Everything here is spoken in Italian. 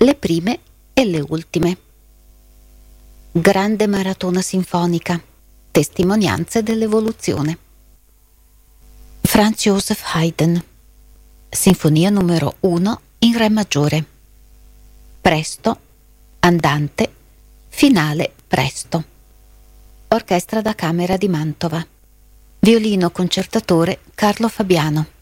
le prime e le ultime. Grande maratona sinfonica, testimonianze dell'evoluzione. Franz Joseph Haydn, Sinfonia numero 1 in Re maggiore. Presto, andante, finale presto. Orchestra da Camera di Mantova. Violino concertatore Carlo Fabiano.